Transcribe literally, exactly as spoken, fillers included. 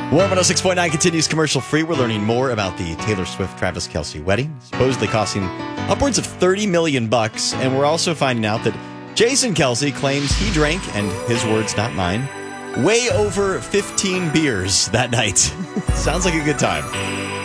Warm one oh six point nine continues commercial free. We're learning more about the Taylor Swift-Travis Kelce wedding, supposedly costing upwards of thirty million bucks. And we're also finding out that Jason Kelce claims he drank, and his words, not mine, way over fifteen beers that night. Sounds like a good time.